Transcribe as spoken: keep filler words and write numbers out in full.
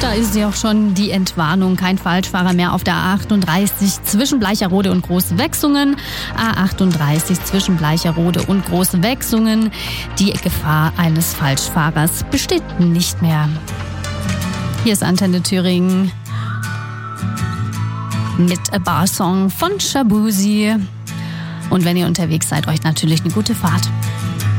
da ist sie auch schon, die Entwarnung. Kein Falschfahrer mehr auf der A achtunddreißig zwischen Bleicherode und Großwechsungen. A achtunddreißig zwischen Bleicherode und Großwechsungen. Die Gefahr eines Falschfahrers besteht nicht mehr. Hier ist Antenne Thüringen mit A Bar Song von Shabuzi. Und wenn ihr unterwegs seid, euch natürlich eine gute Fahrt.